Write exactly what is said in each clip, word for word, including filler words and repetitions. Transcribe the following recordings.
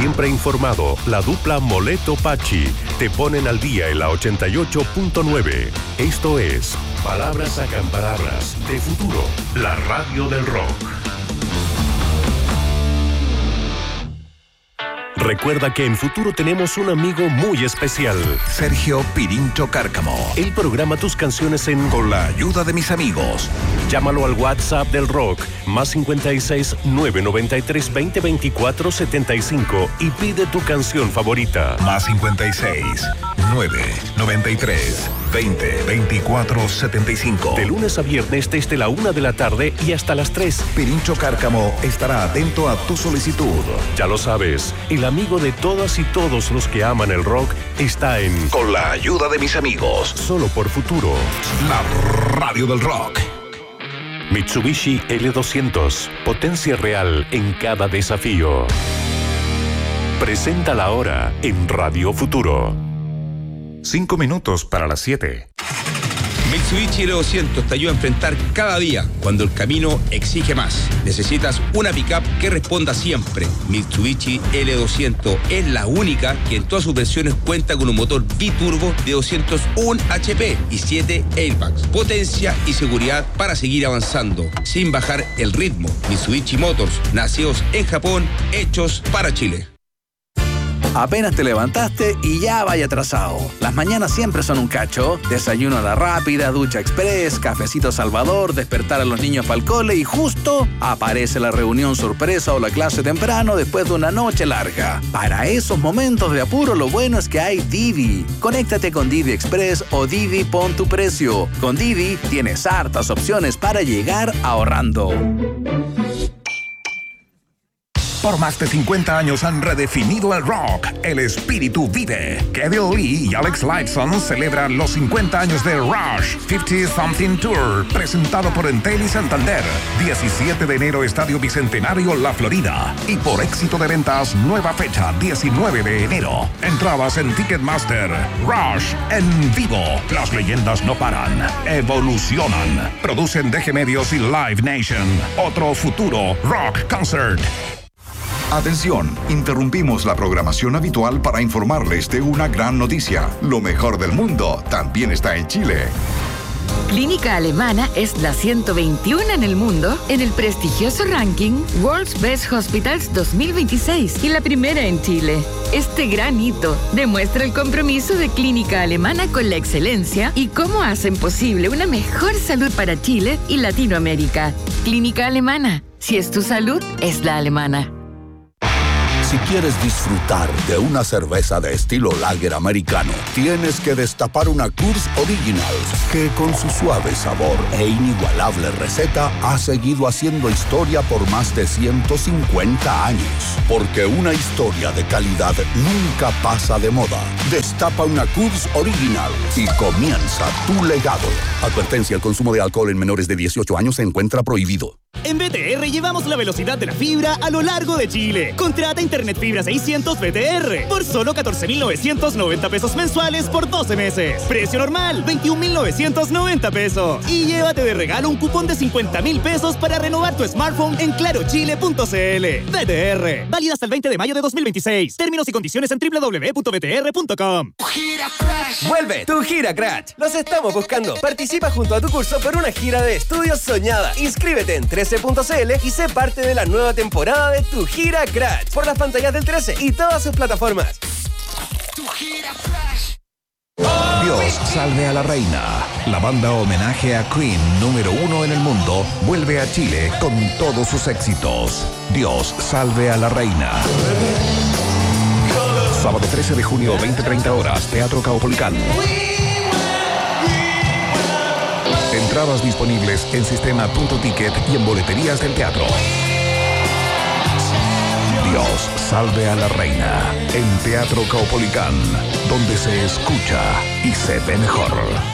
siempre informado, la dupla Moleto Pachi te ponen al día en la ochenta y ocho punto nueve. Esto es Palabras Acampanadas de Futuro, la radio del rock. Recuerda que en Futuro tenemos un amigo muy especial. Sergio Pirincho Cárcamo. Él programa tus canciones en Con la ayuda de mis amigos. Llámalo al WhatsApp del rock, más cincuenta y seis, nueve noventa y tres, veinte, veinticuatro, setenta y cinco y pide tu canción favorita. Más cincuenta y seis, nueve noventa y tres, veinte, veinticuatro, setenta y cinco. De lunes a viernes desde la una de la tarde y hasta las tres. Pirincho Cárcamo estará atento a tu solicitud. Ya lo sabes, el amigo de todas y todos los que aman el rock está en Con la ayuda de mis amigos. Solo por Futuro, la radio del rock. Mitsubishi L doscientos, potencia real en cada desafío. Presenta la hora en Radio Futuro. Cinco minutos para las siete. Mitsubishi L doscientos te ayuda a enfrentar cada día cuando el camino exige más. Necesitas una pickup que responda siempre. Mitsubishi L doscientos es la única que en todas sus versiones cuenta con un motor biturbo de doscientos uno H P y siete airbags. Potencia y seguridad para seguir avanzando sin bajar el ritmo. Mitsubishi Motors, nacidos en Japón, hechos para Chile. Apenas te levantaste y ya vaya atrasado. Las mañanas siempre son un cacho. Desayuno a la rápida, ducha express, cafecito Salvador, despertar a los niños para el cole y justo aparece la reunión sorpresa o la clase temprano después de una noche larga. Para esos momentos de apuro lo bueno es que hay Didi. Conéctate con Didi Express o Didi Pon tu Precio. Con Didi tienes hartas opciones para llegar ahorrando. Por más de cincuenta años han redefinido el rock. El espíritu vive. Kevin Lee y Alex Lifeson celebran los cincuenta años de Rush cincuenta Something Tour, presentado por Entel y Santander. diecisiete de enero, Estadio Bicentenario, La Florida. Y por éxito de ventas, nueva fecha, diecinueve de enero. Entradas en Ticketmaster. Rush en vivo. Las leyendas no paran, evolucionan. Producen D G Medios y Live Nation. Otro futuro rock concert. Atención, interrumpimos la programación habitual para informarles de una gran noticia. Lo mejor del mundo también está en Chile. Clínica Alemana es la ciento veintiuno en el mundo en el prestigioso ranking World's Best Hospitals dos mil veintiséis y la primera en Chile. Este gran hito demuestra el compromiso de Clínica Alemana con la excelencia y cómo hacen posible una mejor salud para Chile y Latinoamérica. Clínica Alemana, si es tu salud, es la alemana. Si quieres disfrutar de una cerveza de estilo lager americano, tienes que destapar una Coors Original, que con su suave sabor e inigualable receta ha seguido haciendo historia por más de ciento cincuenta años. Porque una historia de calidad nunca pasa de moda. Destapa una Coors Original y comienza tu legado. Advertencia: el consumo de alcohol en menores de dieciocho años se encuentra prohibido. En B T R llevamos la velocidad de la fibra a lo largo de Chile. Contrata Internet Fibra seiscientos B T R por solo catorce mil novecientos noventa pesos mensuales por doce meses. Precio normal, veintiún mil novecientos noventa pesos. Y llévate de regalo un cupón de cincuenta mil pesos para renovar tu smartphone en claro chile punto c l. B T R, válida hasta el veinte de mayo de dos mil veintiséis. Términos y condiciones en doble u doble u doble u punto b t r punto com. ¡Vuelve tu gira Crash! Los estamos buscando. Participa junto a tu curso por una gira de estudios soñada. Inscríbete en trece punto c l y sé parte de la nueva temporada de tu gira Crash por las pantallas del trece y todas sus plataformas. Dios salve a la reina. La banda homenaje a Queen número uno en el mundo vuelve a Chile con todos sus éxitos. Dios salve a la reina. Sábado trece de junio, veinte treinta horas, Teatro Caupolicán. Entradas disponibles en sistema punto ticket y en boleterías del teatro. Dios salve a la reina en Teatro Caupolicán, donde se escucha y se ve mejor.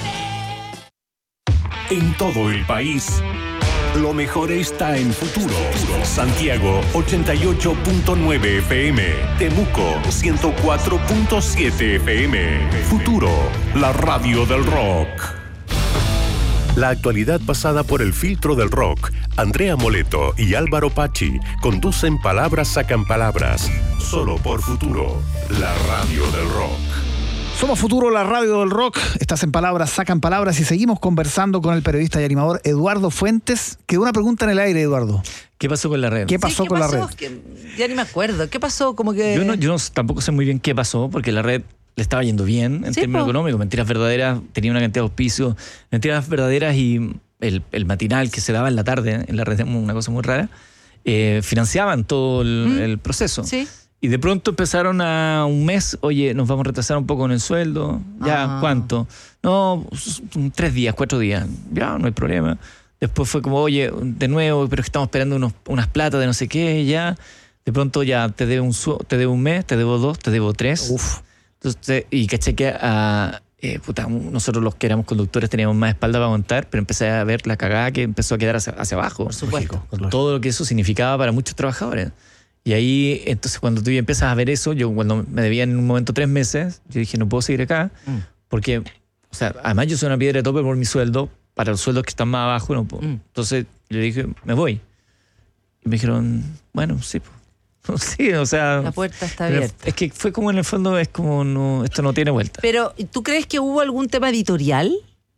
En todo el país, lo mejor está en Futuro. Santiago ochenta y ocho punto nueve F M, Temuco ciento cuatro punto siete F M. Futuro, la radio del rock. La actualidad pasada por el filtro del rock. Andrea Moleto y Álvaro Pachi conducen Palabras Sacan Palabras. Solo por Futuro, la radio del rock. Somos Futuro, la radio del rock. Estás en Palabras Sacan Palabras y seguimos conversando con el periodista y animador Eduardo Fuentes. Quedó una pregunta en el aire, Eduardo. ¿Qué pasó con la red? ¿Qué pasó sí, ¿qué con pasó? la red? Que ya ni me acuerdo. ¿Qué pasó? Como que... Yo, no, yo no, tampoco sé muy bien qué pasó, porque la red le estaba yendo bien en sí, términos po. económicos. Mentiras Verdaderas tenía una cantidad de auspicios. Mentiras Verdaderas y el, el matinal que se daba en la tarde en la red, una cosa muy rara, eh, financiaban todo el, ¿Mm? el proceso. Sí. Y de pronto empezaron a un mes, oye, nos vamos a retrasar un poco en el sueldo. Ya, Ah. ¿cuánto? No, tres días, cuatro días. Ya, no hay problema. Después fue como, oye, de nuevo, pero estamos esperando unos, unas platas de no sé qué, ya. De pronto ya te debo un, su- te debo un mes, te debo dos, te debo tres. Uf. Entonces, y caché que a, eh, puta, nosotros los que éramos conductores teníamos más espalda para aguantar, pero empecé a ver la cagada que empezó a quedar hacia, hacia abajo. Por supuesto. Con todo lo que eso significaba para muchos trabajadores. Y ahí, entonces, cuando tú ya empiezas a ver eso, yo cuando me debían en un momento tres meses, yo dije, no puedo seguir acá, Mm. porque, o sea, además yo soy una piedra de tope por mi sueldo, para los sueldos que están más abajo, no puedo. Mm. Entonces, yo dije, me voy. Y me dijeron, bueno, sí, pues. Sí, o sea... La puerta está pero abierta. es que fue como en el fondo, es como, no, esto no tiene vuelta. Pero, ¿tú crees que hubo algún tema editorial?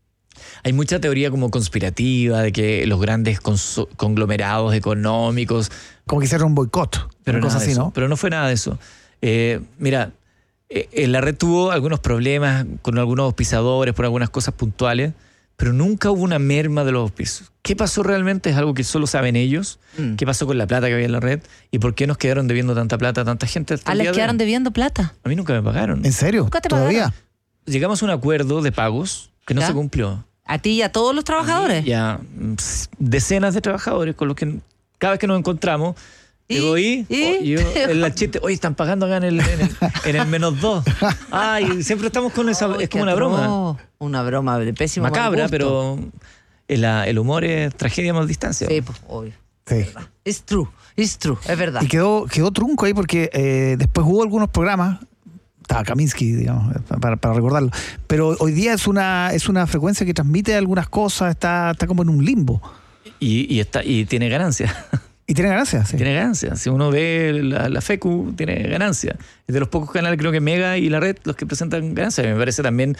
Hay mucha teoría como conspirativa de que los grandes cons- conglomerados económicos... Como que hicieron un boicot. Pero una cosa nada de así, eso, ¿no? Pero no fue nada de eso. Eh, mira, eh, la red tuvo algunos problemas con algunos auspiciadores por algunas cosas puntuales, pero nunca hubo una merma de los auspicios. ¿Qué pasó realmente? Es algo que solo saben ellos. Mm. ¿Qué pasó con la plata que había en la red? ¿Y por qué nos quedaron debiendo tanta plata a tanta gente? hasta ¿A el les día de quedaron hoy? debiendo plata? A mí nunca me pagaron. ¿En serio? ¿Nunca te ¿Todavía? Llegamos a un acuerdo de pagos que no ¿Ya? se cumplió. ¿A ti y a todos los trabajadores? Ya mm, decenas de trabajadores con los que cada vez que nos encontramos, ¿Y? digo, ¿y? ¿Y? Oh, y yo, en la chiste, oye, están pagando acá en el, en el, en el menos dos. Ay, siempre estamos con esa, Ay, es como qué una broma. atroz. Una broma de pésimo mal Macabra, gusto. pero el, el humor es tragedia a más distancia. Sí, pues, obvio. Sí. It's true, it's true, es verdad. Y quedó, quedó trunco ahí porque eh, después hubo algunos programas, estaba Kaminsky, digamos, para, para recordarlo, pero hoy día es una, es una frecuencia que transmite algunas cosas, está, está como en un limbo. Y, y, está, y tiene ganancias. Y tiene ganancias, sí. Tiene ganancias. Si uno ve la, la FECU, tiene ganancias. Es de los pocos canales, creo que Mega y la red, los que presentan ganancias. Me parece también,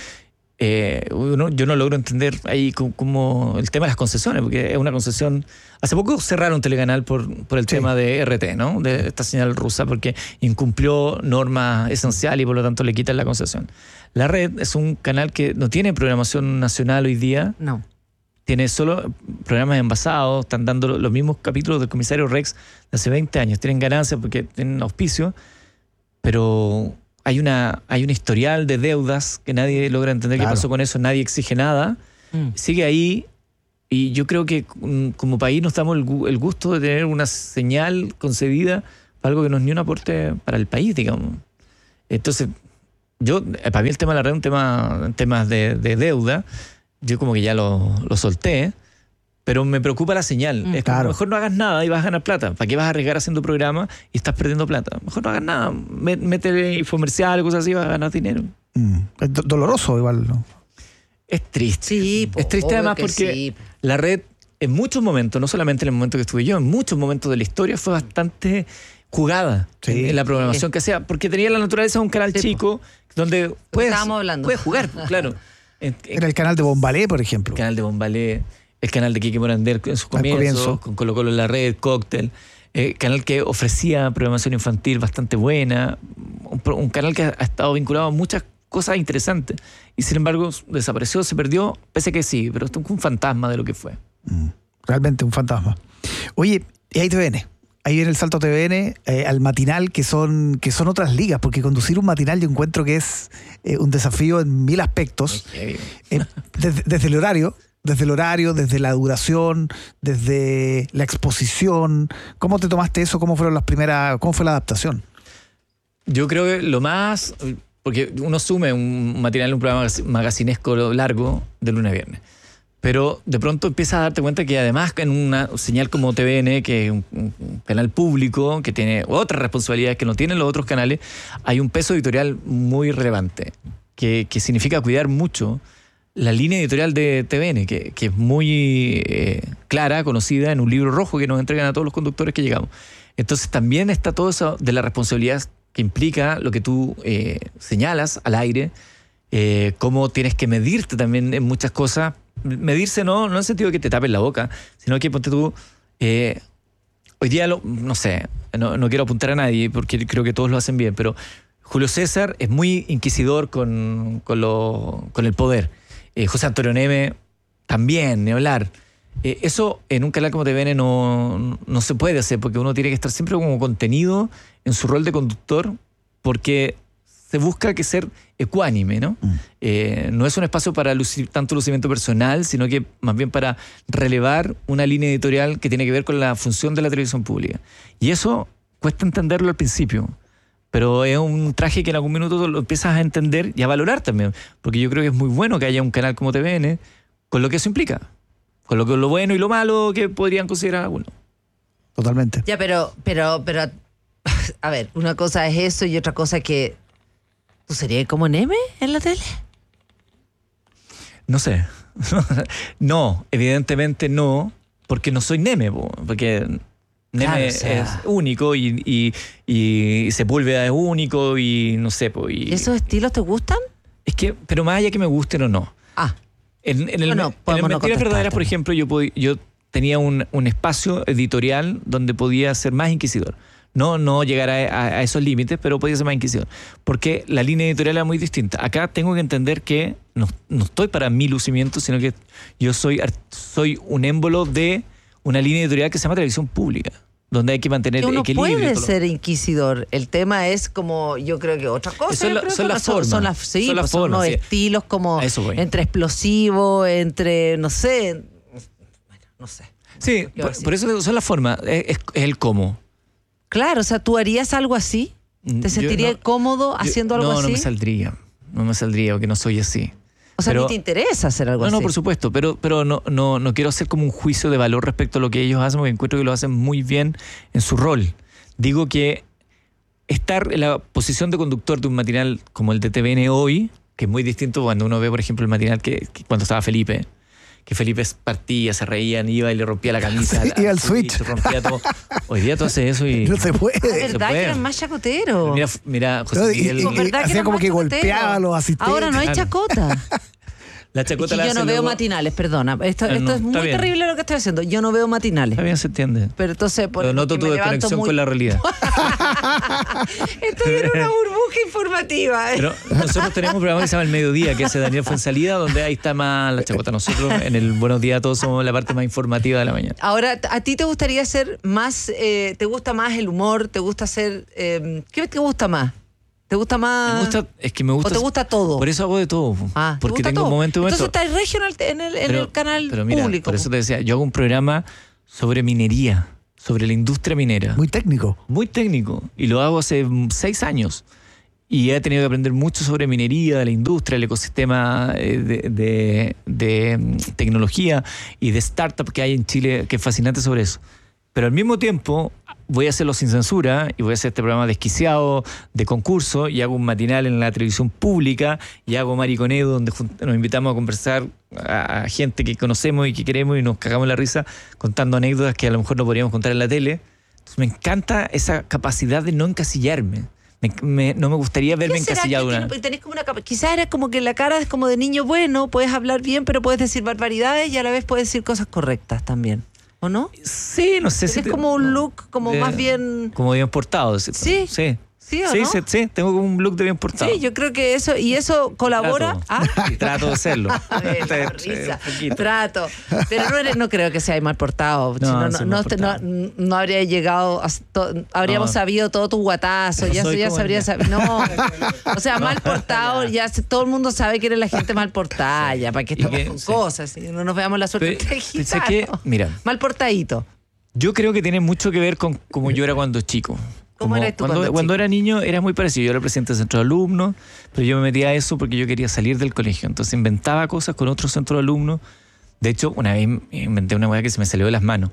eh, uno, yo no logro entender ahí como, como el tema de las concesiones, porque es una concesión. Hace poco cerraron Telecanal por, por el Sí. tema de R T, ¿no? De esta señal rusa, porque incumplió normas esenciales y por lo tanto le quitan la concesión. La red es un canal que no tiene programación nacional hoy día. No. Tiene solo programas envasados, están dando los mismos capítulos del Comisario Rex de hace veinte años. Tienen ganancias porque tienen auspicio, pero hay una hay un historial de deudas que nadie logra entender Claro. qué pasó con eso, nadie exige nada. Mm. Sigue ahí y yo creo que mm, como país nos damos el, gu- el gusto de tener una señal concedida para algo que no es ni un aporte para el país, digamos. Entonces, yo, eh, para mí el tema de la red es un tema, temas de, de deuda. Yo como que ya lo, lo solté, pero me preocupa la señal. Mm, es como, claro. mejor no hagas nada y vas a ganar plata. ¿Para qué vas a arriesgar haciendo programa y estás perdiendo plata? Mejor no hagas nada. Mé- Métele infomercial, cosas así, vas a ganar dinero. Mm. Es do- doloroso igual, ¿no? Es triste. Sí, po, es triste obvio además que porque sí, po. la red, en muchos momentos, no solamente en el momento que estuve yo, en muchos momentos de la historia fue bastante jugada Sí. en, en la programación que hacía, porque tenía la naturaleza de un canal Sí, po. chico donde puedes, estábamos hablando. puedes jugar, claro. En- en- Era el canal de Bombalé, por ejemplo. el canal de Bombalé, el canal de Quique Morander en sus Al comienzos, comienzo. con Colo Colo en la red, Cóctel, eh, canal que ofrecía programación infantil bastante buena, un, pro- un canal que ha, ha estado vinculado a muchas cosas interesantes y sin embargo desapareció, se perdió, pese a que sí, pero esto es un fantasma de lo que fue. Mm. Realmente un fantasma. Oye, y ahí T V N. Ahí viene el salto a T V N, eh, al matinal, que son, que son otras ligas, porque conducir un matinal yo encuentro que es eh, un desafío en mil aspectos. Eh, desde, desde el horario, desde el horario, desde la duración, desde la exposición. ¿Cómo te tomaste eso? ¿Cómo fueron las primeras, cómo fue la adaptación? Yo creo que lo más, porque uno sume un matinal, un programa magacinesco largo de lunes a viernes, pero de pronto empiezas a darte cuenta que además en una señal como T V N, que es un, un canal público, que tiene otras responsabilidades que no tienen los otros canales, hay un peso editorial muy relevante, que, que significa cuidar mucho la línea editorial de T V N, que, que es muy eh, clara, conocida en un libro rojo que nos entregan a todos los conductores que llegamos. Entonces también está todo eso de la responsabilidad que implica lo que tú eh, señalas al aire, eh, cómo tienes que medirte también en muchas cosas. Medirse no, no en el sentido de que te tapes la boca, sino que ponte tú... Eh, hoy día, lo, no sé, no, no quiero apuntar a nadie porque creo que todos lo hacen bien, pero Julio César es muy inquisidor con, con, lo, con el poder. Eh, José Antonio Neme también, ni hablar. Eh, eso en un canal como T V N no, no se puede hacer porque uno tiene que estar siempre como contenido en su rol de conductor porque se busca que ser ecuánime, ¿no? Mm. Eh, no es un espacio para lucir, tanto lucimiento personal, sino que más bien para relevar una línea editorial que tiene que ver con la función de la televisión pública. Y eso cuesta entenderlo al principio, pero es un traje que en algún minuto lo empiezas a entender y a valorar también, porque yo creo que es muy bueno que haya un canal como T V N con lo que eso implica, con lo, con lo bueno y lo malo que podrían considerar algunos. Totalmente. Ya, pero, pero, pero, a ver, una cosa es eso y otra cosa que... ¿Tú serías como Neme en la tele? No sé. No, evidentemente no, porque no soy Neme, porque Neme claro, o sea... es único y, y, y Sepúlveda es único y no sé. Y... ¿Esos estilos te gustan? Es que, pero más allá que me gusten o no. Ah. En, en el, no, no, en el Mentiras Verdaderas, por ejemplo, yo, pod, yo tenía un, un espacio editorial donde podía ser más inquisidor. No, no llegar a, a, a esos límites, pero podía ser más inquisidor. Porque la línea editorial era muy distinta. Acá tengo que entender que no, no estoy para mi lucimiento, sino que yo soy, soy un émbolo de una línea editorial que se llama televisión pública, donde hay que mantener uno equilibrio. Puede ser inquisidor. El tema es como, yo creo que otra cosa. Son, la, son las formas. Son las sí, son, las pues son formas, unos sí. estilos como entre explosivo, entre, no sé, bueno, no sé. Sí, por, por eso son las formas, es, es, es el cómo. Claro, o sea, ¿tú harías algo así? ¿Te sentirías no, cómodo haciendo yo, algo no, así? No, no me saldría. No me saldría porque no soy así. O sea, pero, ¿a ti te interesa hacer algo no, así? No, no, por supuesto, pero, pero no, no, no quiero hacer como un juicio de valor respecto a lo que ellos hacen, porque encuentro que lo hacen muy bien en su rol. Digo que estar en la posición de conductor de un matinal como el de T V N hoy, que es muy distinto cuando uno ve, por ejemplo, el matinal que, que cuando estaba Felipe, que Felipe partía, se reían, iba y le rompía la camisa. Sí, iba al switch. Se rompía todo. Hoy día tú haces eso y... No se puede. Es verdad que eran más chacoteros. Mira, mira José Miguel... No, y, y, y, hacía como que golpeaba a los asistentes. Ahora no hay chacota. La chacota es que la yo no veo luego... matinales, perdona. Esto, esto no, es muy bien. terrible lo que estoy haciendo. Yo no veo matinales. Está bien, se entiende. Pero entonces... Por, Pero noto tu desconexión muy... con la realidad. Estoy en una burbuja informativa. Pero nosotros tenemos un programa que se llama El Mediodía, que hace Daniel Fuensalida, donde ahí está más la chacota. Nosotros en el Buenos Días todos somos la parte más informativa de la mañana. Ahora, ¿a ti te gustaría ser más... Eh, ¿te gusta más el humor? ¿Te gusta ser... Eh, ¿qué te gusta más? ¿Te gusta más? Me gusta, es que me gusta. ¿O te gusta todo? Por eso hago de todo. Ah, porque ¿te gusta tengo todo? momento y momento. Entonces estás regional en el, en pero, el canal pero mira, público. Por eso te decía, yo hago un programa sobre minería, sobre la industria minera. Muy técnico. Muy técnico. Y lo hago hace seis años. Y he tenido que aprender mucho sobre minería, de la industria, el ecosistema de, de, de tecnología y de startup que hay en Chile, que es fascinante sobre eso. Pero al mismo tiempo voy a hacerlo sin censura y voy a hacer este programa desquiciado de concurso y hago un matinal en la televisión pública y hago Mariconedo donde nos invitamos a conversar a gente que conocemos y que queremos y nos cagamos la risa contando anécdotas que a lo mejor no podríamos contar en la tele. Entonces me encanta esa capacidad de no encasillarme. Me, me, no me gustaría verme encasillado. Una... Tenés como una, quizás era como que la cara es como de niño bueno, puedes hablar bien, pero puedes decir barbaridades y a la vez puedes decir cosas correctas también. ¿O no? Sí, no sé si... Es te, como un look como de, más bien... Como bien portado. Sí. Sí. ¿Sí o sí, no? sí, sí, tengo como un look de bien portado. Sí, yo creo que eso... ¿Y eso colabora? Trato, ¿Ah? y trato de serlo. Ver, risa. Trato. Pero no, eres, no creo que sea mal portado. No, no, no, no, portado. no, no habría llegado... A to, habríamos no. sabido todo tu guatazo. No ya ya sabría saber. No. O sea, no, mal portado, ya todo el mundo sabe que eres la gente mal portada. Ya, para que estamos con sí. cosas. Y no nos veamos la suerte de gitano. Que, mira, mal portadito. Yo creo que tiene mucho que ver con cómo yo era cuando chico. ¿Cómo eres tú cuando, cuando, cuando era niño era muy parecido. Yo era presidente del centro de alumnos, pero yo me metía a eso porque yo quería salir del colegio. Entonces inventaba cosas con otro centro de alumnos. De hecho, una vez inventé una hueá que se me salió de las manos.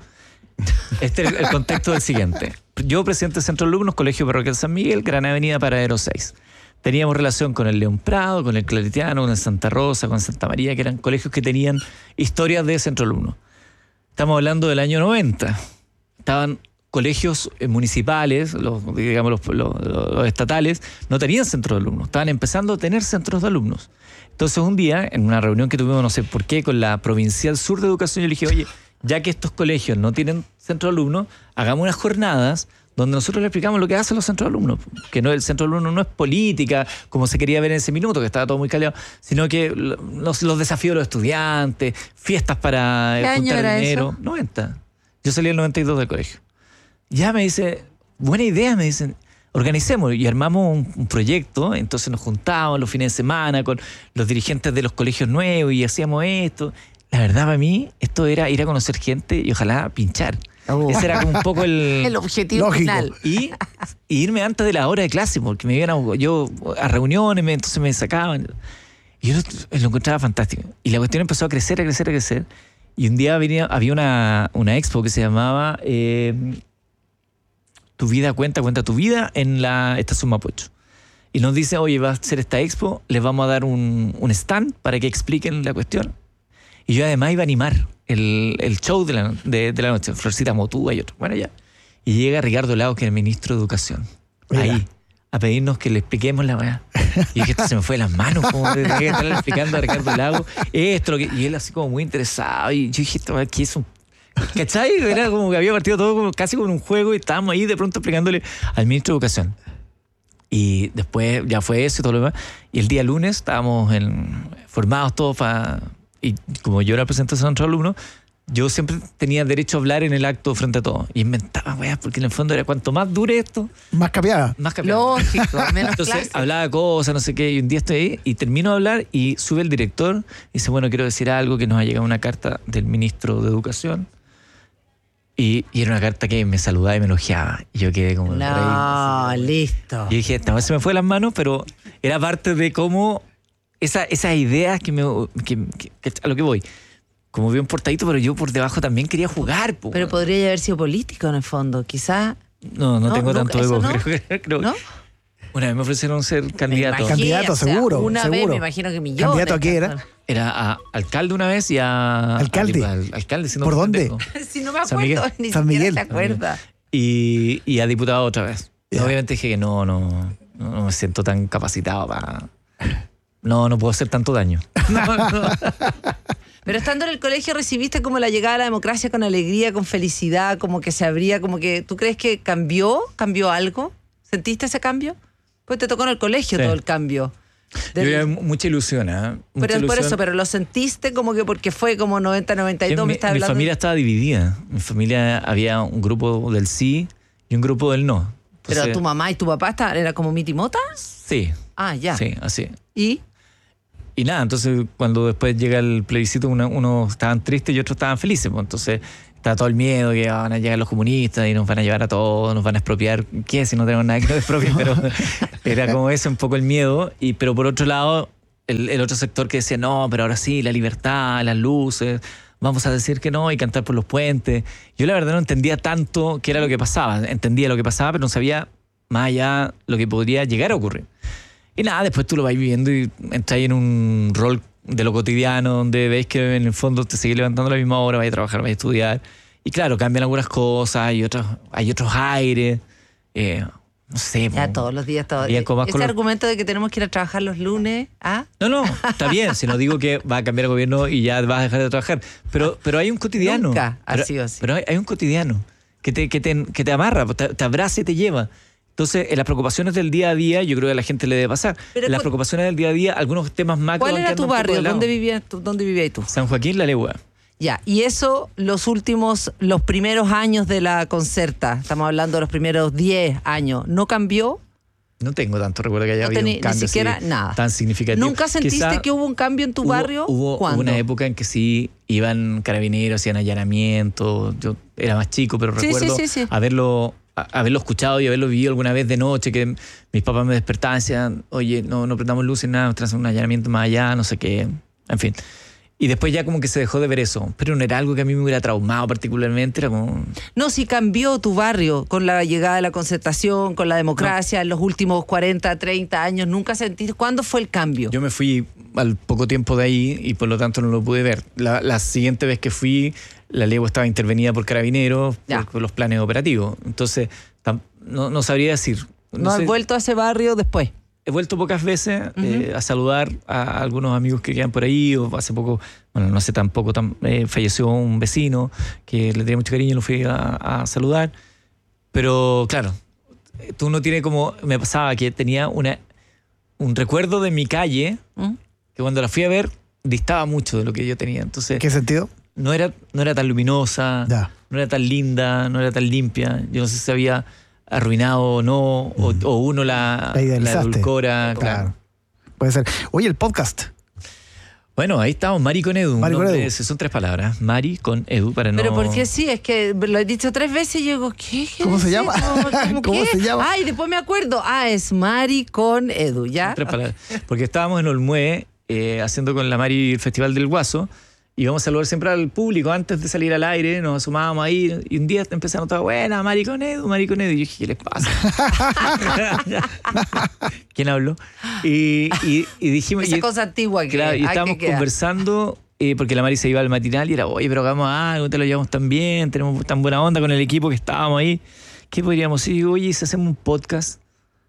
Este es el, el contexto del siguiente. Yo, presidente del centro de alumnos, Colegio Parroquial San Miguel, Gran Avenida Paradero seis. teníamos relación con el León Prado, con el Claretiano, con el Santa Rosa, con Santa María, que eran colegios que tenían historias de centro alumnos. Estamos hablando del año noventa. Estaban colegios municipales, los, digamos los, los, los estatales, no tenían centros de alumnos, estaban empezando a tener centros de alumnos. Entonces un día, en una reunión que tuvimos, no sé por qué, con la Provincial Sur de Educación, yo le dije, oye, ya que estos colegios no tienen centro de alumnos, hagamos unas jornadas donde nosotros le explicamos lo que hacen los centros de alumnos, que no, el centro de alumnos no es política, como se quería ver en ese minuto, que estaba todo muy callado, sino que los, los desafíos de los estudiantes, fiestas para ¿Qué juntar año era dinero. eso? noventa. Yo salí en el noventa y dos del colegio. Ya me dice, buena idea, me dicen, organicemos y armamos un, un proyecto, entonces nos juntábamos los fines de semana con los dirigentes de los colegios nuevos y hacíamos esto. La verdad para mí esto era ir a conocer gente y ojalá pinchar. Oh. Ese era como un poco el, el objetivo lógico. Final. Y, y irme antes de la hora de clase, porque me iban a, yo a reuniones, me, entonces me sacaban. Y yo lo, lo encontraba fantástico. Y la cuestión empezó a crecer, a crecer, a crecer. Y un día venía, había una, una expo que se llamaba eh, Tu vida cuenta, cuenta tu vida en la estación Mapocho. Y nos dice, oye, va a ser esta expo, les vamos a dar un, un stand para que expliquen la cuestión. Y yo además iba a animar el, el show de la, de, de la noche, Florcita Motúa y otro. Bueno, ya. Y llega Ricardo Lagos, que es el ministro de Educación. Mira. Ahí, a pedirnos que le expliquemos la weá. Y dije, esto se me fue de las manos, como de que estar explicando a Ricardo Lagos esto, lo que, y él así como muy interesado. Y yo dije, esto aquí es un... ¿Cachai? Era como que había partido todo como, casi como un juego y estábamos ahí de pronto explicándole al ministro de Educación. Y después ya fue eso y todo lo demás. Y el día lunes estábamos en, formados todos para... Y como yo era presidente de Centro Alumno, yo siempre tenía derecho a hablar en el acto frente a todos. Y inventaba, weá, porque en el fondo era cuanto más dure esto... Más capeada. Más capeada. Lógico, menos Entonces clase. hablaba cosas, no sé qué, y un día estoy ahí y termino de hablar y sube el director y dice, bueno, quiero decir algo, que nos ha llegado una carta del ministro de Educación. Y, y era una carta que me saludaba y me elogiaba. Y yo quedé como... No, rey, listo. Y dije, esta vez se me fue de las manos, pero era parte de cómo... Esa, esas ideas que me... Que, que, que, a lo que voy. Como bien portadito, pero yo por debajo también quería jugar. Po. Pero podría haber sido político en el fondo, quizás. No, no, no tengo nunca, tanto ego. ¿no? Creo, creo, ¿No? Una vez me ofrecieron ser candidato. Candidato, o sea, seguro. Una seguro. vez me imagino que millones. ¿Candidato a qué era? Era a alcalde una vez y a... ¿Alcalde? A, al, alcalde ¿Por dónde? Si no me San Miguel. acuerdo, ni San siquiera Miguel. te acuerdas. Y, y a diputado otra vez. Yeah. Obviamente dije que no, no, no, no me siento tan capacitado para... No, no puedo hacer tanto daño. No, no. Pero estando en el colegio recibiste como la llegada a la democracia con alegría, con felicidad, como que se abría, como que... ¿Tú crees que cambió? ¿Cambió algo? ¿Sentiste ese cambio? Pues te tocó en el colegio Sí. todo el cambio. Yo Del- había mucha ilusión, ¿eh? Mucha pero es por ilusión. eso, pero lo sentiste como que porque fue como noventa, noventa y dos, mi, me estás mi hablando. familia estaba dividida. Mi familia había un grupo del sí y un grupo del no. Pero Entonces, tu mamá y tu papá estaban- era como mitimota. Sí. Ah, ya. Sí, así. ¿Y? Y nada, entonces cuando después llega el plebiscito, uno- unos estaban tristes y otros estaban felices. Pues, entonces estaba todo el miedo que van a llegar los comunistas y nos van a llevar a todos, nos van a expropiar. ¿Qué? Si no tenemos nada que nos expropien, pero era como ese un poco el miedo. Y, pero por otro lado, el, el otro sector que decía, no, pero ahora sí, la libertad, las luces, vamos a decir que no y cantar por los puentes. Yo la verdad no entendía tanto qué era lo que pasaba. Entendía lo que pasaba, pero no sabía más allá lo que podría llegar a ocurrir. Y nada, después tú lo vas viviendo y entras en un rol de lo cotidiano donde ves que en el fondo te sigues levantando a la misma hora, vas a trabajar, vas a estudiar. Y claro, cambian algunas cosas, hay otros, hay otros aires. Eh, no sé. Ya po, todos los días, todos. había como más Ese color. argumento de que tenemos que ir a trabajar los lunes, ¿ah? No, no, está bien. Si no digo que va a cambiar el gobierno y ya vas a dejar de trabajar. Pero, pero hay un cotidiano. Nunca ha pero, sido así. Pero hay, hay un cotidiano que te, que te, que te amarra, te, te abraza y te lleva. Entonces, en las preocupaciones del día a día, yo creo que a la gente le debe pasar. Pero en las cu- preocupaciones del día a día, algunos temas macro. ¿Cuál van era quedando tu un poco barrio? de lado. ¿Dónde vivías tú? ¿Dónde vivías tú? San Joaquín, La Legua. Ya, y eso los últimos, los primeros años de la Concerta, estamos hablando de los primeros diez años, ¿no cambió? No tengo tanto recuerdo que haya No habido tení- un cambio ni siquiera así nada. tan significativo. ¿Nunca sentiste Quizá que hubo un cambio en tu hubo- barrio? Hubo, hubo ¿Cuándo? una época en que sí iban carabineros, hacían allanamientos. Yo era más chico, pero Sí, recuerdo sí, sí, sí. haberlo a- haberlo escuchado y haberlo vivido alguna vez de noche, que mis papás me despertaban y decían, oye, no, no prendamos luces, nada, tras un allanamiento más allá, no sé qué, en fin. Y después ya como que se dejó de ver eso. Pero no era algo que a mí me hubiera traumado particularmente. Era como... No, si cambió tu barrio con la llegada de la Concertación, con la democracia, no. En los últimos cuarenta, treinta años. ¿Nunca sentiste? ¿Cuándo fue el cambio? Yo me fui al poco tiempo de ahí y por lo tanto no lo pude ver. La, la siguiente vez que fui, la legua estaba intervenida por Carabineros, por, por los planes operativos. Entonces, tam, no, no sabría decir. ¿No, ¿No has sé, vuelto a ese barrio después? He vuelto pocas veces uh-huh. eh, a saludar a algunos amigos que quedan por ahí, o hace poco, bueno, no hace tampoco, tan, eh, falleció un vecino que le tenía mucho cariño y lo fui a, a saludar. Pero claro, tú no tienes como, me pasaba que tenía una, un recuerdo de mi calle, uh-huh. que cuando la fui a ver distaba mucho de lo que yo tenía. Entonces, ¿qué sentido? No era, no era tan luminosa, ya. no era tan linda, no era tan limpia. Yo no sé si había... arruinado o no, o, mm. o uno la, la, la edulcora. Claro. claro. Puede ser. Oye, el podcast. Bueno, ahí estamos, Mari con Edu. Mari con Edu. Es, son tres palabras. Mari con Edu, para no... Pero porque sí, es que lo he dicho tres veces y yo digo, ¿qué? ¿Qué ¿Cómo se llama? ¿Cómo, ¿Cómo se llama? Ay, después me acuerdo. Ah, es Mari con Edu, ¿ya? Son tres palabras. Porque estábamos en Olmué eh, haciendo con la Mari el Festival del Guaso. Y vamos a saludar siempre al público antes de salir al aire, nos asomábamos ahí y un día empezaron todas, buena, Mari con Edu, Mari con Edu. Y yo dije, ¿qué les pasa? ¿Quién habló? Y, y, y dijimos... Esa y, cosa antigua que claro, y estábamos conversando, eh, porque la Mari se iba al matinal y era, oye, pero hagamos algo, te lo llevamos tan bien, tenemos tan buena onda con el equipo que estábamos ahí. ¿Qué podríamos decir? Oye, si hacemos un podcast...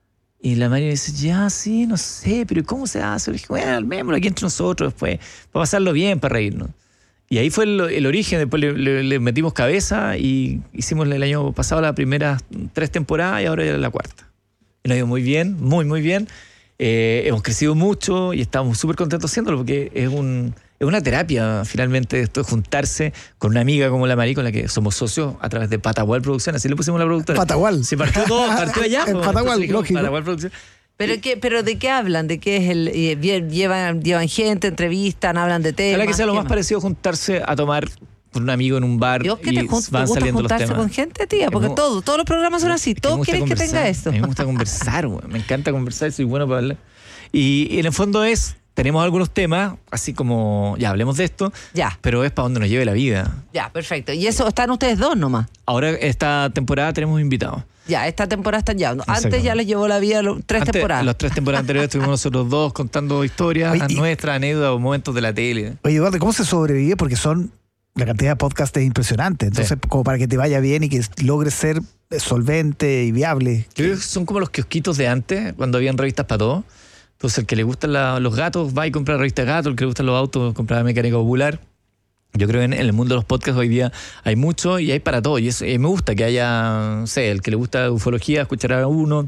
Y la Mari me dice, ya, sí, no sé, pero ¿cómo se hace? Le dije, bueno, armémoslo aquí entre nosotros después, para pasarlo bien, para reírnos. Y ahí fue el, el origen, después le, le, le metimos cabeza y hicimos el año pasado las primeras tres temporadas y ahora ya la cuarta. Y nos ha ido muy bien, muy, muy bien. Eh, hemos crecido mucho y estamos súper contentos haciéndolo porque es un... Es una terapia, finalmente, esto de juntarse con una amiga como la Mari, con la que somos socios a través de Patagual Producciones. Así le pusimos la productora. Patagual. Se partió todo, partió allá. En Patagual, lógico. Patagual Producciones. ¿Pero, qué, ¿Pero de qué hablan? ¿De qué es el...? ¿Llevan, llevan gente, entrevistan, hablan de temas? Ojalá que sea lo más, más parecido juntarse a tomar con un amigo en un bar. Dios, ¿qué y te, jun- van te gusta saliendo los juntarse temas. con gente, tía? Porque me, todo, todos los programas son así. Todos quieren que tenga esto. A mí me gusta conversar, güey. Me encanta conversar, soy bueno para hablar. Y, y en el fondo es... Tenemos algunos temas, así como, ya, hablemos de esto, ya. Pero es para donde nos lleve la vida. Ya, perfecto. ¿Y eso están ustedes dos nomás? Ahora, esta temporada tenemos invitados. Ya, esta temporada están ya. Antes ya les llevó la vida lo, tres Antes, temporadas. Las tres temporadas anteriores estuvimos nosotros dos contando historias, oye, nuestras anécdotas o momentos de la tele. Oye, Eduardo, ¿cómo se sobrevive? Porque son, la cantidad de podcasts es impresionante. Entonces, sí. Como para que te vaya bien y que logres ser solvente y viable. Yo creo que son como los kiosquitos de antes, cuando habían revistas para todo. Entonces, el que le gustan la, los gatos va y compra revista Gato, el que le gustan los autos compra Mecánica Popular. Yo creo que en, en el mundo de los podcasts hoy día hay mucho y hay para todo. Y, eso, y me gusta que haya, no sé, el que le gusta ufología escuchará a uno,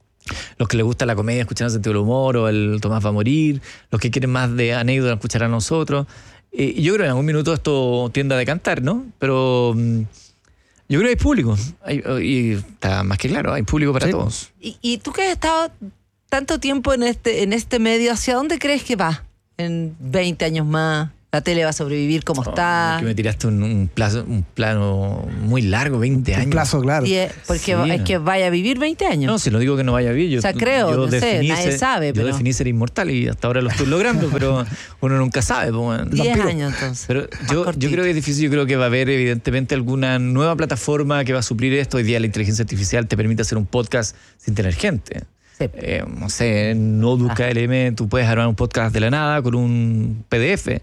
los que le gusta la comedia escucharán el sentido del humor o el Tomás va a morir, los que quieren más de anécdotas escucharán a nosotros. Eh, y yo creo que en algún minuto esto tiende a decantar, ¿no? Pero mm, yo creo que hay público. Hay, y está más que claro, hay público para sí. todos. ¿Y, y tú que has estado tanto tiempo en este, en este medio, ¿hacia dónde crees que va en veinte años más? ¿La tele va a sobrevivir como oh, está? Que me tiraste un, un, plazo, un plano muy largo, veinte años. Un plazo, claro. Sí, porque sí, es no. que vaya a vivir veinte años. No, si no digo que no vaya a vivir. Yo, o sea, creo, yo no sé, nadie ser, sabe. Yo pero... definí ser inmortal y hasta ahora lo estoy logrando, pero uno nunca sabe. Pues, diez años entonces. Pero yo, yo creo que es difícil, yo creo que va a haber evidentemente alguna nueva plataforma que va a suplir esto. Hoy día la inteligencia artificial te permite hacer un podcast sin tener gente. Sí. Eh, no sé, en Notebook ah. K L M tú puedes armar un podcast de la nada con un P D F.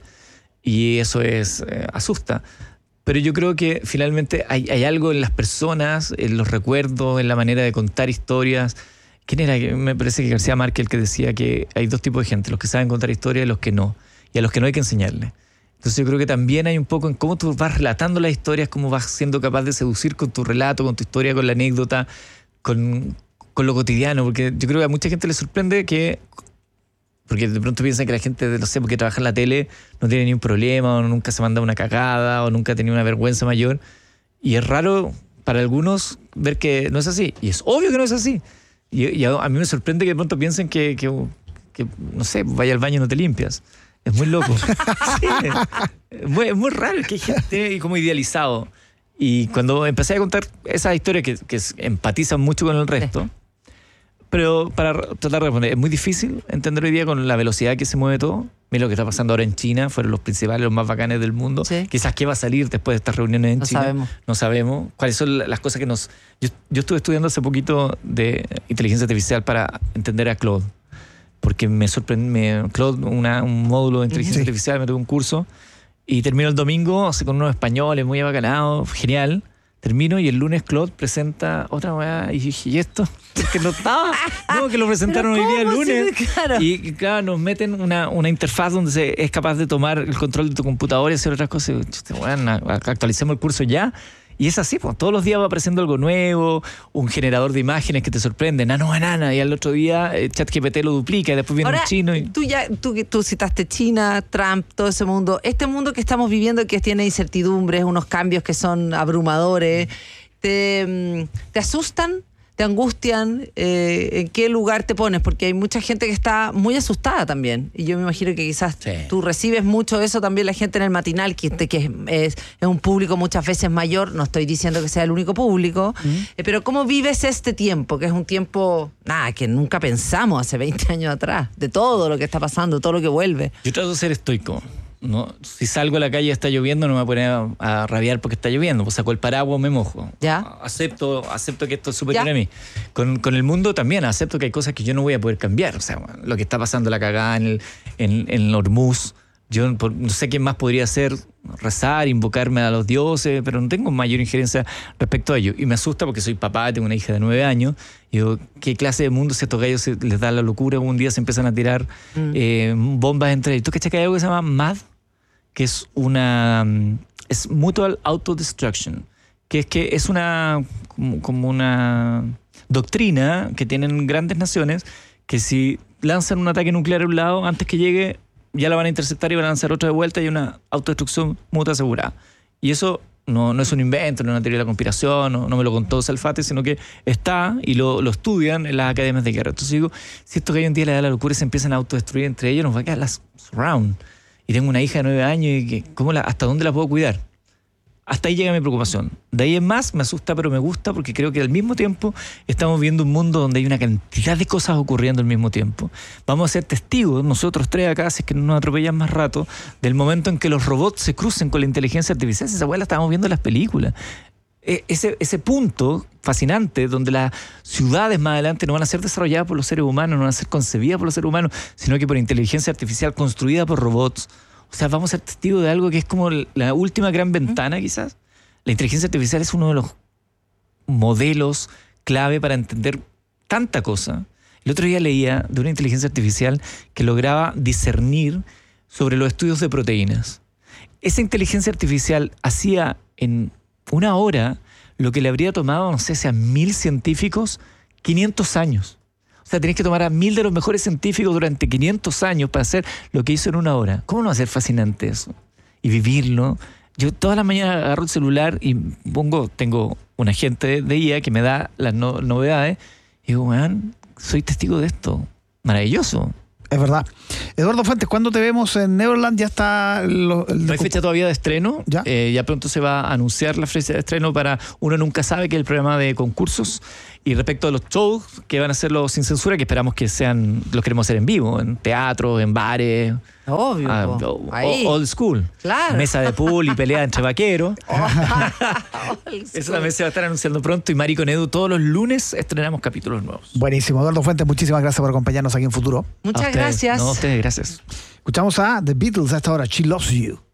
Y eso es eh, asusta. Pero yo creo que finalmente hay, hay algo en las personas, en los recuerdos, en la manera de contar historias. ¿Quién era? Me parece que García Márquez el que decía que hay dos tipos de gente, los que saben contar historias y los que no. Y a los que no hay que enseñarles. Entonces yo creo que también hay un poco en cómo tú vas relatando las historias, cómo vas siendo capaz de seducir con tu relato, con tu historia, con la anécdota, con, con lo cotidiano. Porque yo creo que a mucha gente le sorprende que... Porque de pronto piensan que la gente, no sé, porque trabaja en la tele no tiene ni un problema, o nunca se manda una cagada, o nunca ha tenido una vergüenza mayor. Y es raro para algunos ver que no es así. Y es obvio que no es así. Y, y a, a mí me sorprende que de pronto piensen que, que, que, no sé, vaya al baño y no te limpias. Es muy loco. Sí, es, muy, es muy raro, que hay gente como idealizado. Y cuando empecé a contar esas historias que, que empatizan mucho con el resto... pero para tratar de responder, es muy difícil entender hoy día con la velocidad que se mueve todo. Mira lo que está pasando ahora en China, fueron los principales, los más bacanes del mundo. Sí. Quizás qué va a salir después de estas reuniones en no China. Sabemos. No sabemos. ¿Cuáles son las cosas que nos... Yo, yo estuve estudiando hace poquito de inteligencia artificial para entender a Claude. Porque me sorprendió, Claude, una, un módulo de inteligencia sí. artificial, me tuve un curso y termino el domingo así, con unos españoles muy abacanados, genial. Termino y el lunes Claude presenta otra weá y dije, ¿y esto? Que no estaba. No, que lo presentaron hoy día el lunes. Sí, claro. Y, y claro, nos meten una, una interfaz donde se es capaz de tomar el control de tu computadora y hacer otras cosas. Bueno, actualicemos el curso ya. Y es así, pues, todos los días va apareciendo algo nuevo, un generador de imágenes que te sorprende, nano banana, y al otro día eh, ChatGPT lo duplica y después viene Ahora, un chino. Y... Tú, ya, tú, tú citaste China, Trump, todo ese mundo. Este mundo que estamos viviendo que tiene incertidumbres, unos cambios que son abrumadores, ¿te, te asustan? ¿Te angustian? Eh, ¿En qué lugar te pones? Porque hay mucha gente que está muy asustada también. Y yo me imagino que quizás sí. tú recibes mucho eso también, la gente en el matinal, que, que es, es, es un público muchas veces mayor. No estoy diciendo que sea el único público. Uh-huh. eh, pero ¿cómo vives este tiempo? Que es un tiempo, nada, que nunca pensamos hace veinte años atrás. De todo lo que está pasando, todo lo que vuelve. Yo trato de ser estoico. No, si salgo a la calle y está lloviendo, no me voy a poner a, a rabiar porque está lloviendo. Pues saco el paraguas, me mojo. ¿Ya? Acepto, acepto que esto es superior a mí. Con, con el mundo también acepto que hay cosas que yo no voy a poder cambiar. O sea, lo que está pasando la cagada en el, en, en Hormuz. Yo por, no sé quién más podría hacer, rezar, invocarme a los dioses, pero no tengo mayor injerencia respecto a ello. Y me asusta porque soy papá, tengo una hija de nueve años. Y digo, ¿qué clase de mundo si a estos gallos se, les da la locura? Un día se empiezan a tirar mm. eh, bombas entre ellos. ¿Tú cachai que hay algo que se llama M A D? Que es una... es Mutual Autodestruction. Que es que es una... como, como una doctrina que tienen grandes naciones que si lanzan un ataque nuclear a un lado, antes que llegue... ya la van a interceptar y van a lanzar otra de vuelta y una autodestrucción mutua asegurada. Y eso no, no es un invento, no es una teoría de la conspiración, no, no me lo contó Salfate, sino que está y lo, lo estudian en las academias de guerra. Entonces digo, si esto que hoy en día le da la locura y se empiezan a autodestruir entre ellos, nos va a quedar las surround. Y tengo una hija de nueve años y que, ¿cómo la, ¿hasta dónde la puedo cuidar? Hasta ahí llega mi preocupación. De ahí en más me asusta, pero me gusta porque creo que al mismo tiempo estamos viendo un mundo donde hay una cantidad de cosas ocurriendo al mismo tiempo. Vamos a ser testigos, nosotros tres acá, si es que no nos atropellan más rato, del momento en que los robots se crucen con la inteligencia artificial. Esa hueá la estábamos viendo en las películas. Ese, ese punto fascinante donde las ciudades más adelante no van a ser desarrolladas por los seres humanos, no van a ser concebidas por los seres humanos, sino que por inteligencia artificial construida por robots. O sea, vamos a ser testigos de algo que es como la última gran ventana, quizás. La inteligencia artificial es uno de los modelos clave para entender tanta cosa. El otro día leía de una inteligencia artificial que lograba discernir sobre los estudios de proteínas. Esa inteligencia artificial hacía en una hora lo que le habría tomado, no sé si a mil científicos, quinientos años. O sea, tenés que tomar a mil de los mejores científicos durante quinientos años para hacer lo que hizo en una hora. ¿Cómo no va a ser fascinante eso? Y vivirlo. Yo todas las mañanas agarro el celular y pongo, tengo un agente de I A que me da las no, novedades. Y digo, man, soy testigo de esto. Maravilloso. Es verdad. Eduardo Fuentes, ¿cuándo te vemos en Neverland? Ya está... Lo, el no hay fecha todavía de estreno. ¿Ya? Eh, ya pronto se va a anunciar la fecha de estreno para Uno Nunca Sabe, que es el programa de concursos. Y respecto a los shows que van a ser los sin censura, que esperamos que sean, los queremos hacer en vivo, en teatro, en bares. Obvio. Uh, old school. Claro. Mesa de pool y pelea entre vaqueros. Esa mesa va a estar anunciando pronto. Y Mari con Edu, todos los lunes estrenamos capítulos nuevos. Buenísimo. Eduardo Fuentes, muchísimas gracias por acompañarnos aquí en Futuro. Muchas gracias. No, a ustedes, gracias. Escuchamos a The Beatles a esta hora. She Loves You.